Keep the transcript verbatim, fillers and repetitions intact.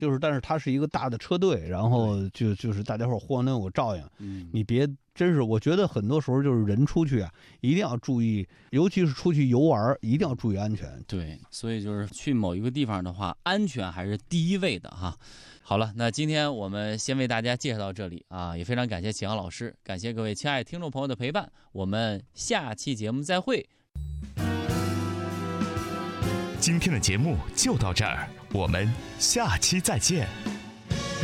就是但是它是一个大的车队，然后就就是大家伙互相能有个照应。 嗯， 你别真是，我觉得很多时候就是人出去啊，一定要注意，尤其是出去游玩，一定要注意安全。 对，所以就是去某一个地方的话，安全还是第一位的哈。好了，那今天我们先为大家介绍到这里啊，也非常感谢启阳老师，感谢各位亲爱的听众朋友的陪伴，我们下期节目再会。 今天的节目就到这儿，我们下期再见。